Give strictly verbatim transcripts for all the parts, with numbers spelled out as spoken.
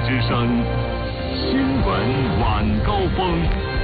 之声新闻晚高峰。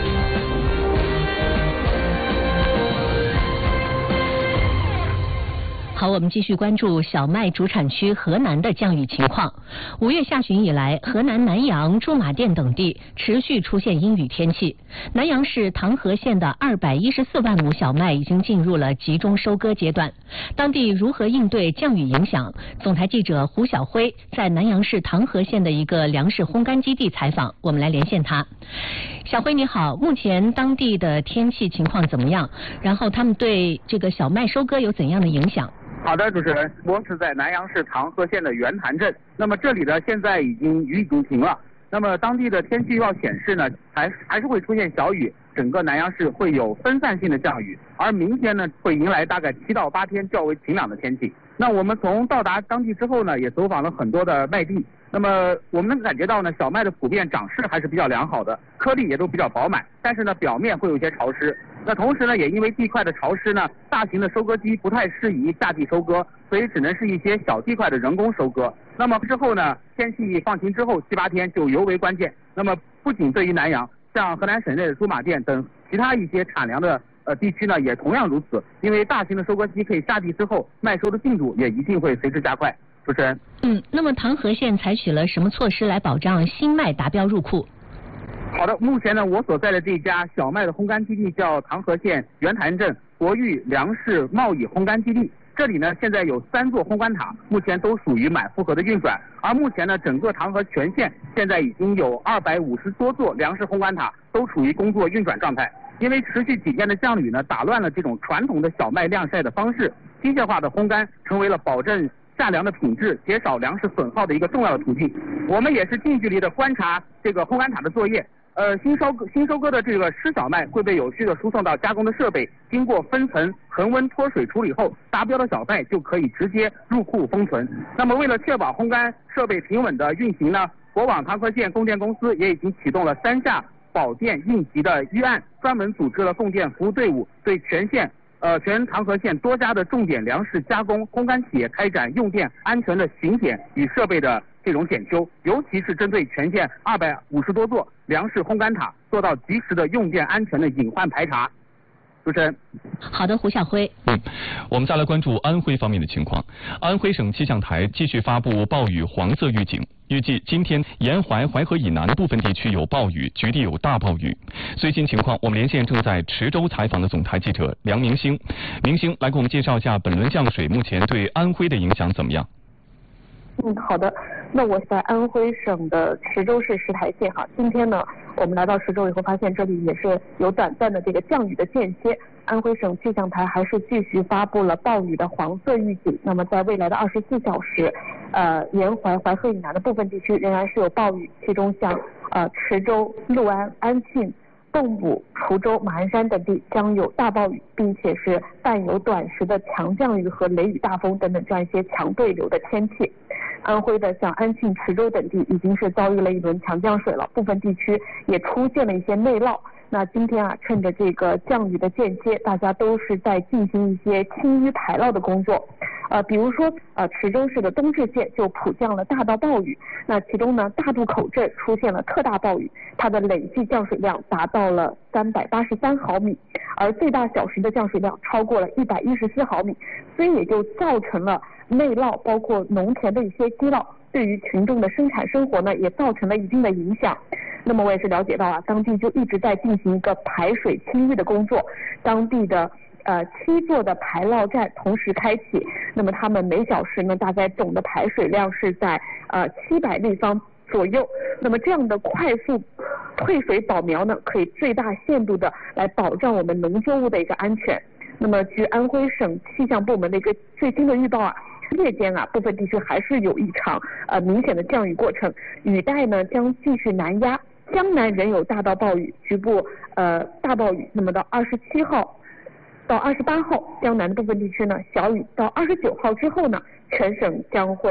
好，我们继续关注小麦主产区河南的降雨情况。五月下旬以来，河南南阳、驻马店等地持续出现阴雨天气。南阳市唐河县的二百一十四万亩小麦已经进入了集中收割阶段。当地如何应对降雨影响？总台记者胡晓辉在南阳市唐河县的一个粮食烘干基地采访，我们来连线他。小辉你好，目前当地的天气情况怎么样？然后他们对这个小麦收割有怎样的影响？ 好的，主持人，我是在南阳市唐河县的袁潭镇。那么这里呢，现在已经雨已经停了。那么当地的天气预报显示呢，还还是会出现小雨，整个南阳市会有分散性的降雨，而明天呢，会迎来大概七到八天较为晴朗的天气。那我们从到达当地之后呢，也走访了很多的麦地。那么我们能感觉到呢，小麦的普遍长势还是比较良好的，颗粒也都比较饱满，但是呢，表面会有一些潮湿。那同时呢，也因为地块的潮湿呢，大型的收割机不太适宜下地收割，所以只能是一些小地块的人工收割。那么之后呢，天气放晴之后七八天就尤为关键。那么不仅对于南阳，像河南省内的驻马店等其他一些产粮的呃地区呢，也同样如此。因为大型的收割机可以下地之后，麦收的进度也一定会随之加快。主持人， 嗯，那么唐河县采取了什么措施来保障新麦达标入库？ 好的，目前呢，我所在的这家小麦的烘干基地叫唐河县袁潭镇国裕粮食贸易烘干基地。这里呢，现在有三座烘干塔，目前都属于满负荷的运转。而目前呢，整个唐河全县现在已经有二百五十多座粮食烘干塔都处于工作运转状态。因为持续几天的降雨呢，打乱了这种传统的小麦晾晒的方式，机械化的烘干成为了保证下粮的品质、减少粮食损耗的一个重要的途径。我们也是近距离的观察这个烘干塔的作业。呃，新收新收割的这个湿小麦会被有序的输送到加工的设备，经过分层恒温脱水处理后，达标的小麦就可以直接入库封存。那么为了确保烘干设备平稳的运行呢，国网唐河县供电公司也已经启动了三下保电应急的预案，专门组织了供电服务队伍，对全县呃全唐河县多家的重点粮食加工烘干企业开展用电安全的巡检与设备的这种检修，尤其是针对全县二百五十多座粮食烘干塔做到及时的用电安全的隐患排查。主持人， 好的，胡晓辉。 嗯，我们再来关注安徽方面的情况。安徽省气象台继续发布暴雨黄色预警，预计今天沿淮淮河以南部分地区有暴雨，局地有大暴雨。最新情况，我们连线正在池州采访的总台记者梁明星。明星来给我们介绍一下本轮降水目前对安徽的影响怎么样？ 嗯，好的。那我在安徽省的池州市石台县哈，今天呢，我们来到池州以后，发现这里也是有短暂的这个降雨的间歇。安徽省气象台还是继续发布了暴雨的黄色预警。那么在未来的二十四小时，呃，沿淮淮河以南的部分地区仍然是有暴雨，其中像呃池州、六安、安庆、蚌埠、滁州、马鞍山等地将有大暴雨，并且是伴有短时的强降雨和雷雨大风等等这样一些强对流的天气。安徽的像安庆、池州等地已经是遭遇了一轮强降水了，部分地区也出现了一些内涝。那今天啊，趁着这个降雨的间歇，大家都是在进行一些清淤排涝的工作。呃，比如说呃，池州市的东至县就普降了大到暴雨，那其中呢，大渡口镇出现了特大暴雨，它的累计降水量达到了三百八十三毫米，而最大小时的降水量超过了一百一十四毫米，所以也就造成了内涝，包括农田的一些积涝，对于群众的生产生活呢，也造成了一定的影响。那么我也是了解到啊，当地就一直在进行一个排水清淤的工作，当地的呃七座的排涝站同时开启，那么他们每小时呢，大概总的排水量是在呃七百立方左右。那么这样的快速退水扫描呢，可以最大限度的来保障我们农作物的一个安全。那么据安徽省气象部门的一个最新的预报啊，夜间啊部分地区还是有一场呃明显的降雨过程，雨带呢将继续南压，江南仍有大到暴雨，局部呃大暴雨。那么到二十七号到二十八号，江南的部分地区呢小雨，到二十九号之后呢，全省将会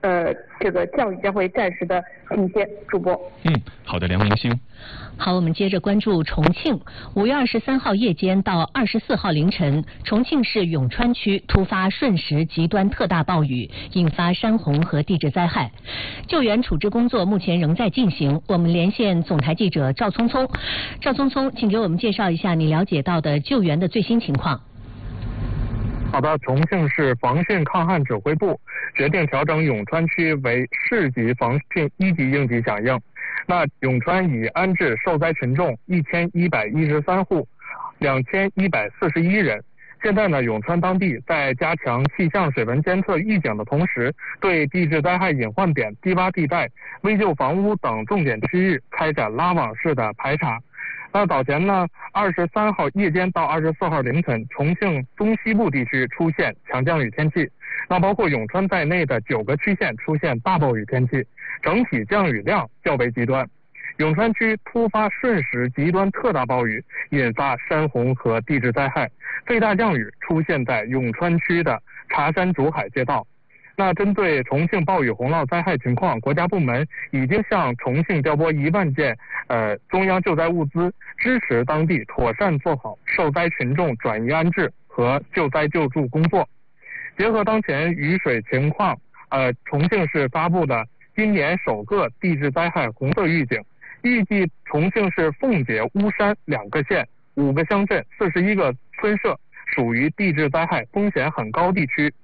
呃这个降雨将会暂时的停歇。主播， 嗯，好的，梁明星。 好，我们接着关注重庆。五月二十三号夜间到二十四号凌晨，重庆市永川区突发瞬时极端特大暴雨，引发山洪和地质灾害。救援处置工作目前仍在进行。我们连线总台记者赵聪聪。赵聪聪，请给我们介绍一下你了解到的救援的最新情况。 好的，重庆市防汛抗旱指挥部决定调整永川区为市级防汛一级应急响应。那永川已安置受灾群众一千一百一十三户，两千一百四十一人。现在呢，永川当地在加强气象水文监测预警的同时，对地质灾害隐患点、低洼地带、危旧房屋等重点区域开展拉网式的排查。那早前呢，二十三号夜间到二十四号凌晨，重庆中西部地区出现强降雨天气，那包括永川在内的九个区县出现大暴雨天气，整体降雨量较为极端。永川区突发瞬时极端特大暴雨，引发山洪和地质灾害，最大降雨出现在永川区的茶山竹海街道。那针对重庆暴雨洪涝灾害情况，国家部门已经向重庆调拨一万件呃中央救灾物资，支持当地妥善做好受灾群众转移安置和救灾救助工作。结合当前雨水情况，呃，重庆市发布的今年首个地质灾害红色预警，预计重庆市奉节、巫山两个县、五个乡镇、四十一个村社属于地质灾害风险很高地区。